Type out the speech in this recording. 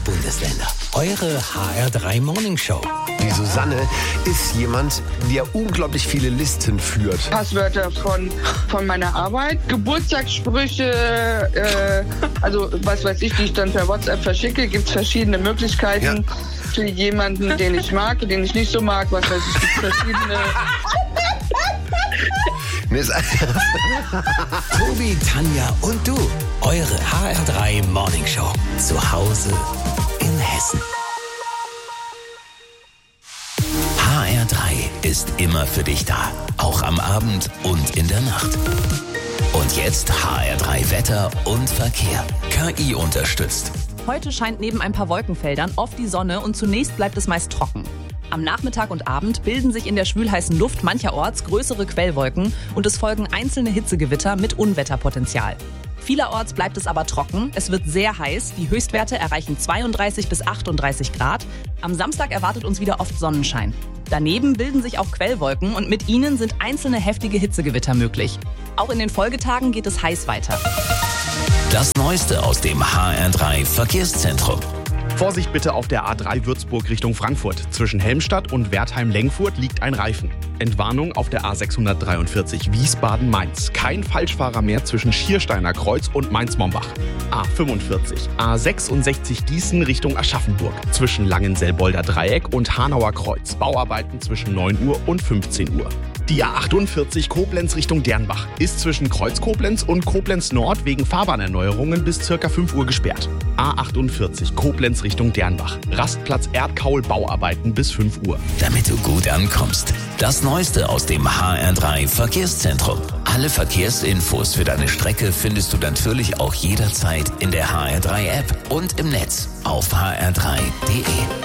Bundesländer. Eure HR3 Morning Show. Die Susanne ist jemand, der unglaublich viele Listen führt. Passwörter von meiner Arbeit, Geburtstagssprüche, also was weiß ich, die ich dann per WhatsApp verschicke. Gibt es verschiedene Möglichkeiten für jemanden, den ich mag, den ich nicht so mag. Was weiß ich, gibt verschiedene... Tobi, Tanja und du. Eure HR3 Morning Show. Zu Hause in Hessen. HR3 ist immer für dich da. Auch am Abend und in der Nacht. Und jetzt HR3 Wetter und Verkehr. KI unterstützt. Heute scheint neben ein paar Wolkenfeldern oft die Sonne und zunächst bleibt es meist trocken. Am Nachmittag und Abend bilden sich in der schwülheißen Luft mancherorts größere Quellwolken und es folgen einzelne Hitzegewitter mit Unwetterpotenzial. Vielerorts bleibt es aber trocken, es wird sehr heiß, die Höchstwerte erreichen 32 bis 38 Grad. Am Samstag erwartet uns wieder oft Sonnenschein. Daneben bilden sich auch Quellwolken und mit ihnen sind einzelne heftige Hitzegewitter möglich. Auch in den Folgetagen geht es heiß weiter. Das Neueste aus dem HR3 Verkehrszentrum. Vorsicht bitte auf der A3 Würzburg Richtung Frankfurt. Zwischen Helmstadt und Wertheim-Lengfurt liegt ein Reifen. Entwarnung auf der A643 Wiesbaden-Mainz. Kein Falschfahrer mehr zwischen Schiersteiner Kreuz und Mainz-Mombach. A45 A66 Gießen Richtung Aschaffenburg. Zwischen Langenselbolder Dreieck und Hanauer Kreuz. Bauarbeiten zwischen 9 Uhr und 15 Uhr. Die A48 Koblenz Richtung Dernbach ist zwischen Kreuz Koblenz und Koblenz Nord wegen Fahrbahnneuerungen bis ca. 5 Uhr gesperrt. A48 Koblenz Richtung Dernbach. Rastplatz Erdkaul Bauarbeiten bis 5 Uhr. Damit du gut ankommst. Das Neueste aus dem HR3 Verkehrszentrum. Alle Verkehrsinfos für deine Strecke findest du natürlich auch jederzeit in der HR3 App und im Netz auf hr3.de.